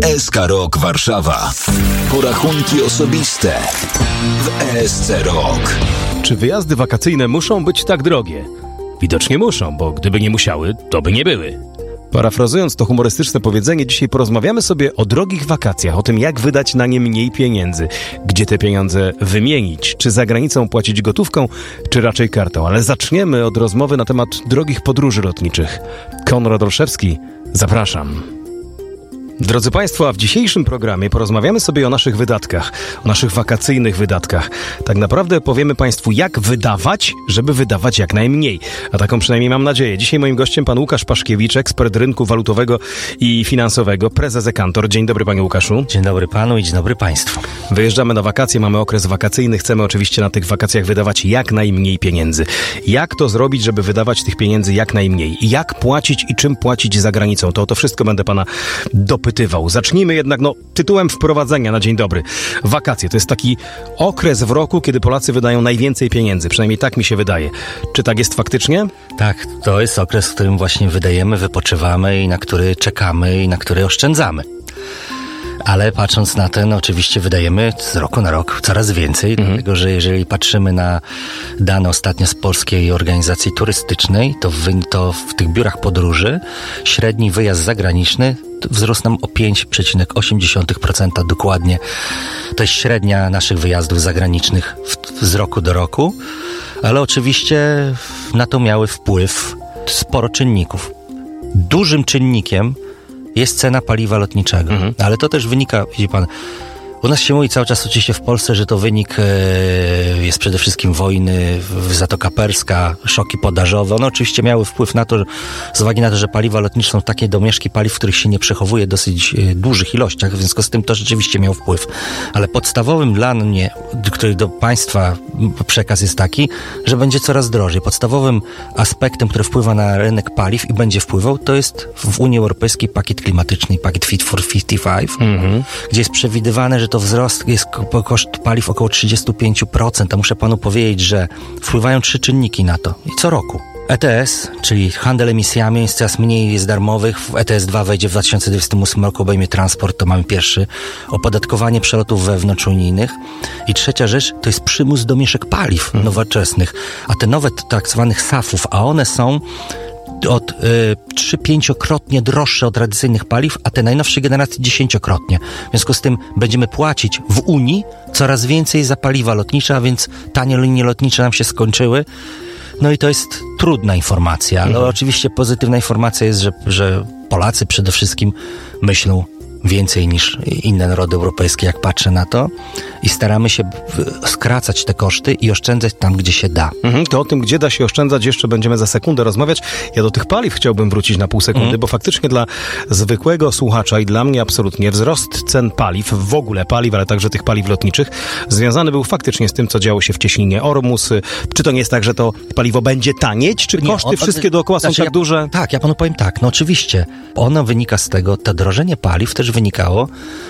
SK Rok Warszawa. Porachunki osobiste w ESC Rok. Czy wyjazdy wakacyjne muszą być tak drogie? Widocznie muszą, bo gdyby nie musiały, to by nie były. Parafrazując to humorystyczne powiedzenie, dzisiaj porozmawiamy sobie o drogich wakacjach, o tym, jak wydać na nie mniej pieniędzy, gdzie te pieniądze wymienić, czy za granicą płacić gotówką, czy raczej kartą. Ale zaczniemy od rozmowy na temat drogich podróży lotniczych. Konrad Olszewski, zapraszam. Drodzy Państwo, a w dzisiejszym programie porozmawiamy sobie o naszych wydatkach, o naszych wakacyjnych wydatkach. Tak naprawdę powiemy Państwu, jak wydawać, żeby wydawać jak najmniej. A taką przynajmniej mam nadzieję. Dzisiaj moim gościem pan Łukasz Paszkiewicz, ekspert rynku walutowego i finansowego, prezes Ekantor. Dzień dobry, panie Łukaszu. Dzień dobry panu i dzień dobry państwu. Wyjeżdżamy na wakacje, mamy okres wakacyjny, chcemy oczywiście na tych wakacjach wydawać jak najmniej pieniędzy. Jak to zrobić, żeby wydawać tych pieniędzy jak najmniej? Jak płacić i czym płacić za granicą? To wszystko będę pana dopytywał. Zacznijmy jednak, tytułem wprowadzenia na dzień dobry. Wakacje to jest taki okres w roku, kiedy Polacy wydają najwięcej pieniędzy. Przynajmniej tak mi się wydaje. Czy tak jest faktycznie? Tak, to jest okres, w którym właśnie wydajemy, wypoczywamy i na który czekamy i na który oszczędzamy. Ale patrząc na ten, oczywiście wydajemy z roku na rok coraz więcej, dlatego że jeżeli patrzymy na dane ostatnio z Polskiej Organizacji Turystycznej, to w tych biurach podróży średni wyjazd zagraniczny wzrósł nam o 5,8% dokładnie. To jest średnia naszych wyjazdów zagranicznych z roku do roku, ale oczywiście na to miały wpływ sporo czynników. Dużym czynnikiem jest cena paliwa lotniczego. Ale to też wynika, widzi pan, u nas się mówi cały czas oczywiście w Polsce, że to wynik jest przede wszystkim wojny, Zatoka Perska, szoki podażowe. One oczywiście miały wpływ na to, z uwagi na to, że paliwa lotnicze są takie domieszki paliw, w których się nie przechowuje w dosyć dużych ilościach, w związku z tym to rzeczywiście miał wpływ. Ale podstawowym dla mnie, który do państwa przekaz jest taki, że będzie coraz drożej. Podstawowym aspektem, który wpływa na rynek paliw i będzie wpływał, to jest w Unii Europejskiej pakiet klimatyczny, pakiet Fit for 55, gdzie jest przewidywane, że to wzrost jest koszt paliw około 35%, a muszę panu powiedzieć, że wpływają 3 czynniki na to i co roku. ETS, czyli handel emisjami, jest coraz mniej jest darmowych. ETS 2 wejdzie w 2028 roku, obejmie transport, to mamy pierwszy. Opodatkowanie przelotów wewnątrzunijnych. I trzecia rzecz, to jest przymus domieszek paliw nowoczesnych. A te nowe tak zwanych SAF-ów, a one są od 3-5-krotnie droższe od tradycyjnych paliw, a te najnowszej generacji 10-krotnie. W związku z tym będziemy płacić w Unii coraz więcej za paliwa lotnicze, a więc tanie linie lotnicze nam się skończyły. No i to jest trudna informacja, ale oczywiście pozytywna informacja jest, że Polacy przede wszystkim myślą więcej niż inne narody europejskie, jak patrzę na to, i staramy się skracać te koszty i oszczędzać tam, gdzie się da. To o tym, gdzie da się oszczędzać, jeszcze będziemy za sekundę rozmawiać. Ja do tych paliw chciałbym wrócić na pół sekundy, bo faktycznie dla zwykłego słuchacza i dla mnie absolutnie wzrost cen paliw, w ogóle paliw, ale także tych paliw lotniczych, związany był faktycznie z tym, co działo się w cieśninie Ormus. Czy to nie jest tak, że to paliwo będzie tanieć? Czy koszty wszystkie dookoła są tak duże? Tak, ja panu powiem tak, oczywiście. Ono wynika z tego, to drożenie paliw też wynikało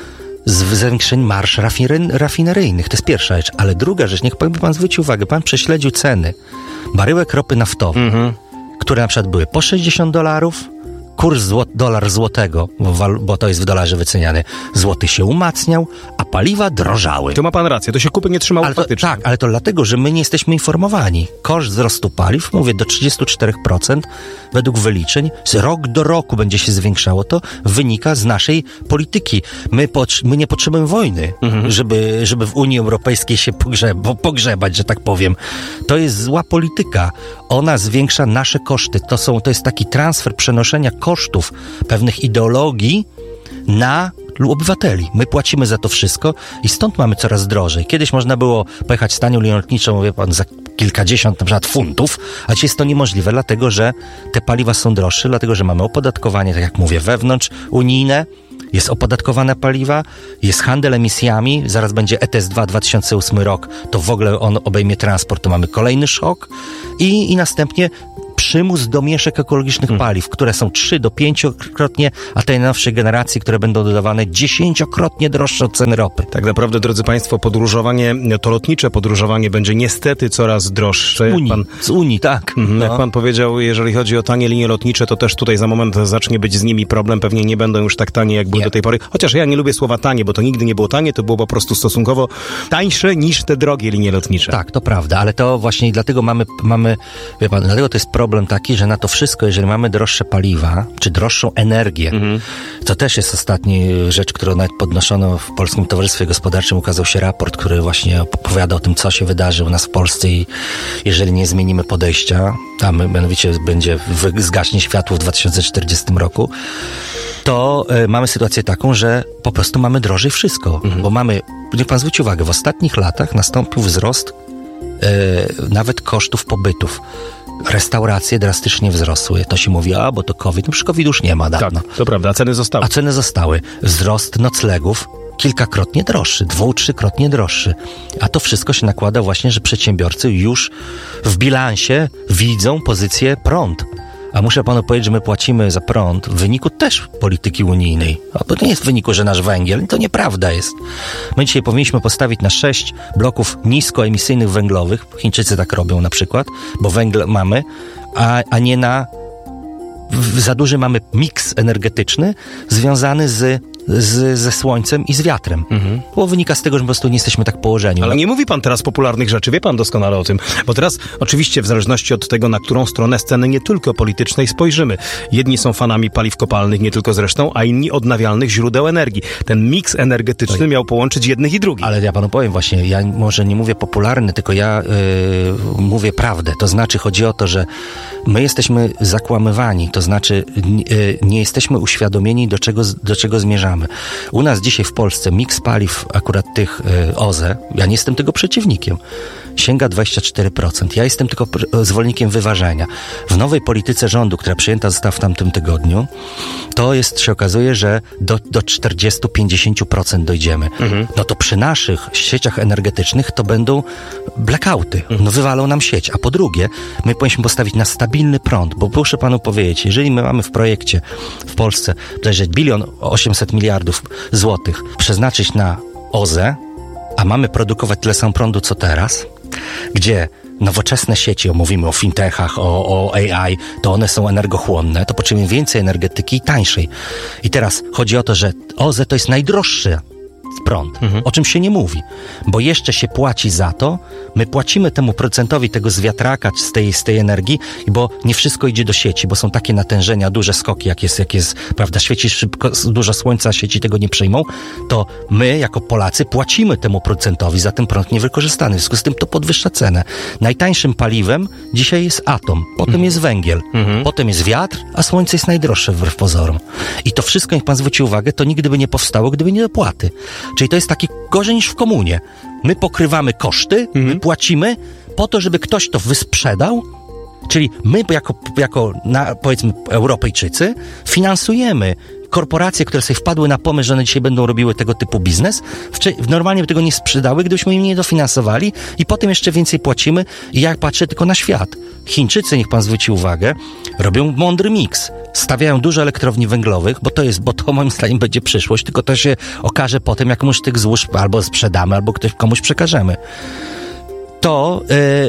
z zwiększeń marż rafineryjnych. To jest pierwsza rzecz. Ale druga rzecz, niech pan zwróci uwagę, pan prześledził ceny baryłek ropy naftowej, które na przykład były po $60, kurs dolar złotego, bo to jest w dolarze wyceniany, złoty się umacniał, a paliwa drożały. Tu ma pan rację, to się kupy nie trzymało faktycznie. Tak, ale to dlatego, że my nie jesteśmy informowani. Koszt wzrostu paliw, mówię, do 34% według wyliczeń, z rok do roku będzie się zwiększało. To wynika z naszej polityki. My nie potrzebujemy wojny, żeby w Unii Europejskiej się pogrzebać, że tak powiem. To jest zła polityka. Ona zwiększa nasze koszty. To jest taki transfer przenoszenia kosztów pewnych ideologii na obywateli. My płacimy za to wszystko i stąd mamy coraz drożej. Kiedyś można było pojechać z tanią linią lotniczą, wie pan, za kilkadziesiąt na przykład funtów, a dzisiaj jest to niemożliwe, dlatego że te paliwa są droższe, dlatego że mamy opodatkowanie, tak jak mówię, wewnątrz unijne, jest opodatkowane paliwa, jest handel emisjami, zaraz będzie ETS 2 2008 rok, to w ogóle on obejmie transport, to mamy kolejny szok i następnie przymus domieszek ekologicznych paliw, które są 3 do 5-krotnie, a tej najnowszej generacji, które będą dodawane 10-krotnie droższe od ceny ropy. Tak naprawdę, drodzy Państwo, podróżowanie, to lotnicze podróżowanie będzie niestety coraz droższe. Z Unii, tak. Jak pan powiedział, jeżeli chodzi o tanie linie lotnicze, to też tutaj za moment zacznie być z nimi problem. Pewnie nie będą już tak tanie, jak były do tej pory. Chociaż ja nie lubię słowa tanie, bo to nigdy nie było tanie, to było po prostu stosunkowo tańsze niż te drogie linie lotnicze. Tak, to prawda, ale to właśnie i dlatego mamy, wie pan, dlatego to jest problem taki, że na to wszystko, jeżeli mamy droższe paliwa, czy droższą energię, to też jest ostatnia rzecz, którą nawet podnoszono w Polskim Towarzystwie Gospodarczym. Ukazał się raport, który właśnie opowiada o tym, co się wydarzy u nas w Polsce i jeżeli nie zmienimy podejścia, a mianowicie zgaśnie światło w 2040 roku, to mamy sytuację taką, że po prostu mamy drożej wszystko. Bo mamy, niech pan zwróci uwagę, w ostatnich latach nastąpił wzrost nawet kosztów pobytów. Restauracje drastycznie wzrosły. To się mówi, bo to COVID. No przecież COVID już nie ma dawno. Tak, to prawda, a ceny zostały. Wzrost noclegów kilkakrotnie droższy, 2-3-krotnie droższy. A to wszystko się nakłada właśnie, że przedsiębiorcy już w bilansie widzą pozycję prąd. A muszę panu powiedzieć, że my płacimy za prąd w wyniku też polityki unijnej. Bo to nie jest w wyniku, że nasz węgiel, to nieprawda jest. My dzisiaj powinniśmy postawić na 6 bloków niskoemisyjnych węglowych. Chińczycy tak robią na przykład, bo węgiel mamy, a nie na... Za duży mamy miks energetyczny związany ze słońcem i z wiatrem. Bo wynika z tego, że po prostu nie jesteśmy tak położeni. Ale nie mówi pan teraz popularnych rzeczy, wie pan doskonale o tym. Bo teraz oczywiście w zależności od tego, na którą stronę sceny nie tylko politycznej spojrzymy. Jedni są fanami paliw kopalnych, nie tylko zresztą, a inni odnawialnych źródeł energii. Ten miks energetyczny miał połączyć jednych i drugich. Ale ja panu powiem właśnie, ja może nie mówię popularny, tylko ja mówię prawdę. To znaczy chodzi o to, że my jesteśmy zakłamywani, to znaczy nie jesteśmy uświadomieni, do czego zmierzamy. U nas dzisiaj w Polsce miks paliw akurat tych OZE, ja nie jestem tego przeciwnikiem, sięga 24%. Ja jestem tylko zwolennikiem wyważenia. W nowej polityce rządu, która przyjęta została w tamtym tygodniu, to się okazuje, że do 40-50% dojdziemy. No to przy naszych sieciach energetycznych to będą blackouty. No wywalą nam sieć. A po drugie, my powinniśmy postawić na stabilny prąd, bo proszę panu powiedzieć, jeżeli my mamy w projekcie w Polsce bodajże 1 800 miliardów złotych przeznaczyć na OZE, a mamy produkować tyle samo prądu, co teraz, gdzie nowoczesne sieci, mówimy o fintechach, o AI, to one są energochłonne, to potrzebujemy więcej energetyki i tańszej. I teraz chodzi o to, że OZE to jest najdroższy prąd, o czym się nie mówi, bo jeszcze się płaci za to, my płacimy temu procentowi tego z wiatraka, z tej energii, bo nie wszystko idzie do sieci, bo są takie natężenia, duże skoki, jak jest, prawda, świeci szybko, dużo słońca, a sieci tego nie przyjmą, to my, jako Polacy, płacimy temu procentowi za ten prąd niewykorzystany, w związku z tym to podwyższa cenę. Najtańszym paliwem dzisiaj jest atom, potem jest węgiel, potem jest wiatr, a słońce jest najdroższe wbrew pozorom. I to wszystko, jak pan zwróci uwagę, to nigdy by nie powstało, gdyby nie dopłaty. Czyli to jest taki gorzej niż w komunie. My pokrywamy koszty, my płacimy po to, żeby ktoś to wysprzedał, czyli my powiedzmy Europejczycy finansujemy korporacje, które sobie wpadły na pomysł, że one dzisiaj będą robiły tego typu biznes, normalnie by tego nie sprzedały, gdybyśmy im nie dofinansowali i potem jeszcze więcej płacimy i ja patrzę tylko na świat. Chińczycy, niech pan zwróci uwagę, robią mądry miks. Stawiają dużo elektrowni węglowych, bo to moim zdaniem będzie przyszłość, tylko to się okaże potem, jak komuś tych złóż albo sprzedamy, albo komuś przekażemy. To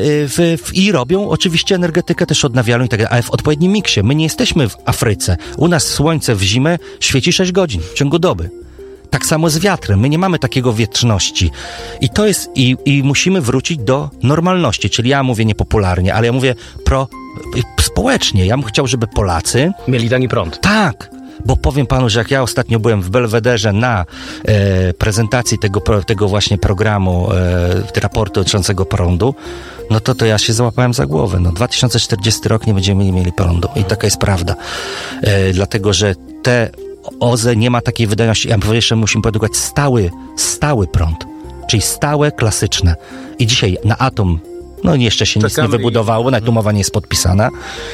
i robią oczywiście energetykę też odnawialną i tak dalej, ale w odpowiednim miksie. My nie jesteśmy w Afryce. U nas słońce w zimę świeci 6 godzin w ciągu doby. Tak samo z wiatrem. My nie mamy takiego wieczności. I to jest, i musimy wrócić do normalności. Czyli ja mówię niepopularnie, ale ja mówię społecznie. Ja bym chciał, żeby Polacy mieli tani prąd. Tak. Bo powiem panu, że jak ja ostatnio byłem w Belwederze na prezentacji tego właśnie programu, raportu dotyczącego prądu, no to ja się załapałem za głowę. 2040 rok nie będziemy mieli prądu. I taka jest prawda. Dlatego, że te OZE nie ma takiej wydajności. Ja bym powiedział, że musimy produkować stały prąd. Czyli stałe, klasyczne. I dzisiaj na atom, jeszcze się nic nie wybudowało, nawet umowa nie jest podpisana.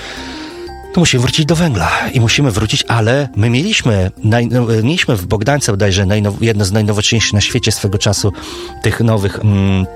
To musimy wrócić do węgla i musimy wrócić, ale my mieliśmy w Bogdańce bodajże jedno z najnowocześniejszych na świecie swego czasu tych nowych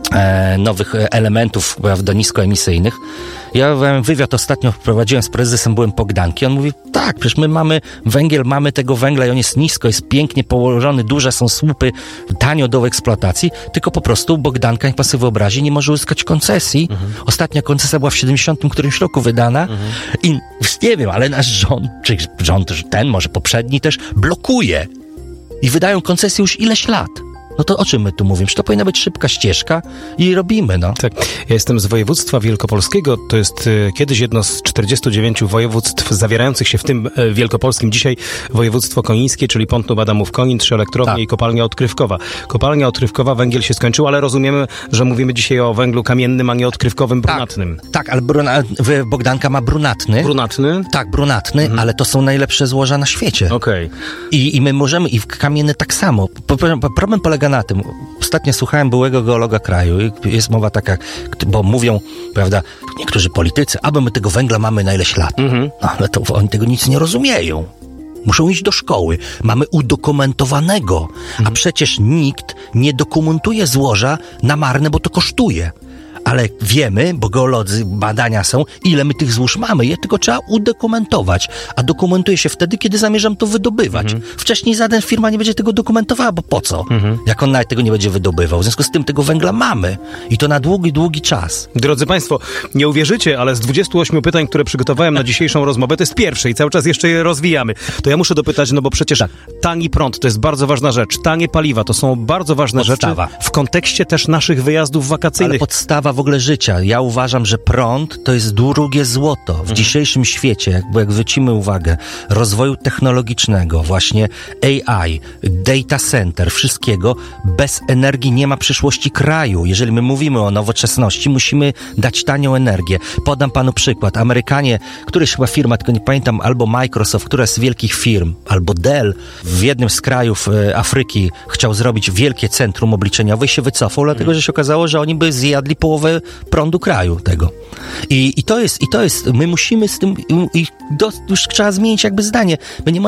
nowych elementów, prawda, niskoemisyjnych. Ja wywiad ostatnio prowadziłem z prezesem, byłem po Gdanki. On mówi, tak, przecież my mamy węgiel, mamy tego węgla i on jest nisko, jest pięknie położony, duże są słupy, tanio do eksploatacji, tylko po prostu Bogdanka, jak pan sobie wyobrazi, nie może uzyskać koncesji. Ostatnia koncesja była w 70 którymś roku wydana i nie wiem, ale nasz rząd, czy rząd ten, może poprzedni też, blokuje i wydają koncesję już ileś lat. No to o czym my tu mówimy? Że to powinna być szybka ścieżka i robimy, no. Tak. Ja jestem z województwa wielkopolskiego. To jest kiedyś jedno z 49 województw zawierających się w tym wielkopolskim. Dzisiaj województwo konińskie, czyli Pątnów, Adamów, Konin, 3 elektrownie i kopalnia odkrywkowa. Kopalnia odkrywkowa, węgiel się skończył, ale rozumiemy, że mówimy dzisiaj o węglu kamiennym, a nie odkrywkowym, brunatnym. Tak, ale Bogdanka ma brunatny. Brunatny? Tak, brunatny, ale to są najlepsze złoża na świecie. Okej. I my możemy, i kamienny tak samo. Problem polega na tym. Ostatnio słuchałem byłego geologa kraju i jest mowa taka, bo mówią, prawda, niektórzy politycy, aby my tego węgla mamy na ileś lat. No, ale to oni tego nic nie rozumieją. Muszą iść do szkoły. Mamy udokumentowanego, a przecież nikt nie dokumentuje złoża na marne, bo to kosztuje. Ale wiemy, bo geolodzy, badania są, ile my tych złóż mamy, je tylko trzeba udokumentować. A dokumentuje się wtedy, kiedy zamierzam to wydobywać. Wcześniej żadna firma nie będzie tego dokumentowała, bo po co? Jak on nawet tego nie będzie wydobywał. W związku z tym tego węgla mamy. I to na długi, długi czas. Drodzy Państwo, nie uwierzycie, ale z 28 pytań, które przygotowałem na dzisiejszą rozmowę, to jest pierwsze i cały czas jeszcze je rozwijamy. To ja muszę dopytać, no bo przecież tani prąd to jest bardzo ważna rzecz. Tanie paliwa to są bardzo ważne rzeczy w kontekście też naszych wyjazdów wakacyjnych. Ale podstawa w ogóle życia. Ja uważam, że prąd to jest drugie złoto. W dzisiejszym świecie, jak zwrócimy uwagę, rozwoju technologicznego, właśnie AI, data center, wszystkiego, bez energii nie ma przyszłości kraju. Jeżeli my mówimy o nowoczesności, musimy dać tanią energię. Podam panu przykład. Amerykanie, któryś chyba firma, tylko nie pamiętam, albo Microsoft, któraś z wielkich firm, albo Dell, w jednym z krajów Afryki chciał zrobić wielkie centrum obliczeniowe i się wycofał, dlatego, że się okazało, że oni by zjadli połowę prądu kraju tego. I to jest, my musimy z tym, już trzeba zmienić jakby zdanie.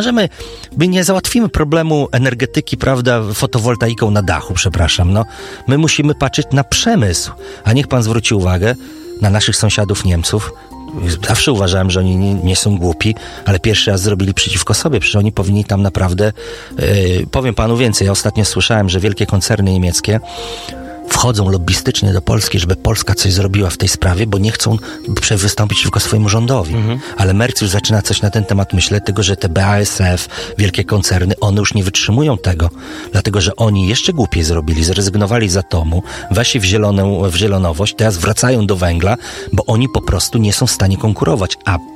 My nie załatwimy problemu energetyki, prawda, fotowoltaiką na dachu, przepraszam, no. My musimy patrzeć na przemysł. A niech pan zwróci uwagę na naszych sąsiadów Niemców. Zawsze uważałem, że oni nie są głupi, ale pierwszy raz zrobili przeciwko sobie. Przecież oni powinni tam naprawdę... powiem panu więcej. Ja ostatnio słyszałem, że wielkie koncerny niemieckie wchodzą lobbystycznie do Polski, żeby Polska coś zrobiła w tej sprawie, bo nie chcą wystąpić przeciwko swojemu rządowi. Ale Merz już zaczyna coś na ten temat myśleć, tego, że te BASF, wielkie koncerny, one już nie wytrzymują tego. Dlatego, że oni jeszcze głupiej zrobili, zrezygnowali z atomu, weszli w zielonowość, teraz wracają do węgla, bo oni po prostu nie są w stanie konkurować.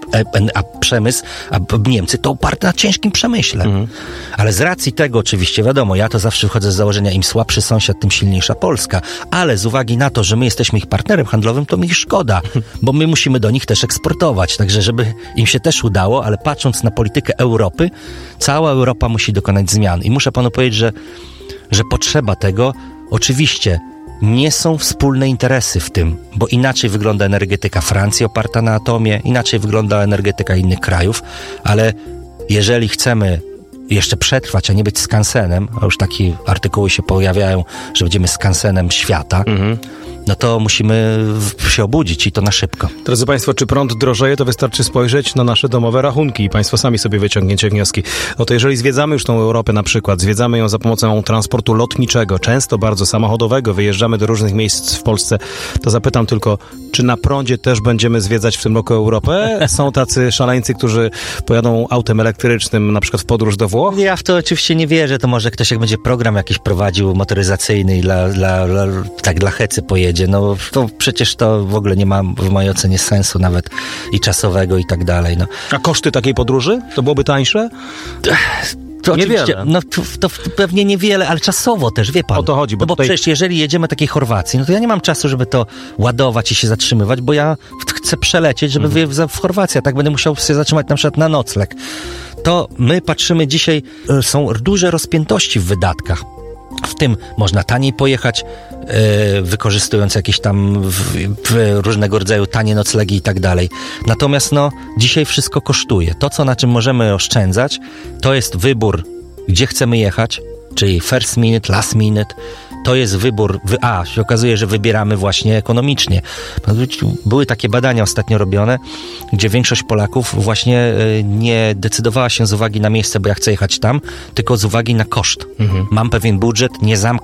A przemysł, a Niemcy to oparte na ciężkim przemyśle. Ale z racji tego oczywiście, wiadomo, ja to zawsze wychodzę z założenia, im słabszy sąsiad, tym silniejsza Polska. Ale z uwagi na to, że my jesteśmy ich partnerem handlowym, to mi ich szkoda, bo my musimy do nich też eksportować. Także żeby im się też udało, ale patrząc na politykę Europy, cała Europa musi dokonać zmian. I muszę panu powiedzieć, że potrzeba tego, oczywiście, nie są wspólne interesy w tym, bo inaczej wygląda energetyka Francji oparta na atomie, inaczej wygląda energetyka innych krajów, ale jeżeli chcemy jeszcze przetrwać, a nie być skansenem, a już takie artykuły się pojawiają, że będziemy skansenem świata, no to musimy się obudzić i to na szybko. Drodzy Państwo, czy prąd drożeje, to wystarczy spojrzeć na nasze domowe rachunki i Państwo sami sobie wyciągniecie wnioski. No to jeżeli zwiedzamy już tą Europę na przykład, zwiedzamy ją za pomocą transportu lotniczego, często bardzo samochodowego, wyjeżdżamy do różnych miejsc w Polsce, to zapytam tylko, czy na prądzie też będziemy zwiedzać w tym roku Europę? Są tacy szaleńcy, którzy pojadą autem elektrycznym na przykład w podróż do Włoch? Ja w to oczywiście nie wierzę, to może ktoś jak będzie program jakiś prowadził motoryzacyjny i dla hecy pojedzie. No to przecież to w ogóle nie ma w mojej ocenie sensu nawet i czasowego i tak dalej. No. A koszty takiej podróży? To byłoby tańsze? To niewiele. No to pewnie niewiele, ale czasowo też, wie pan. O to chodzi, bo tutaj... przecież jeżeli jedziemy takiej Chorwacji, no to ja nie mam czasu, żeby to ładować i się zatrzymywać, bo ja chcę przelecieć, żeby w Chorwacji, a tak będę musiał się zatrzymać na przykład na nocleg. To my patrzymy dzisiaj, są duże rozpiętości w wydatkach. W tym można taniej pojechać, wykorzystując jakieś tam różnego rodzaju tanie noclegi i tak dalej. Natomiast dzisiaj wszystko kosztuje. To, na czym możemy oszczędzać, to jest wybór, gdzie chcemy jechać, czyli first minute, last minute, to jest wybór, się okazuje, że wybieramy właśnie ekonomicznie. Były takie badania ostatnio robione, gdzie większość Polaków właśnie nie decydowała się z uwagi na miejsce, bo ja chcę jechać tam, tylko z uwagi na koszt. Mam pewien budżet, nie zamknę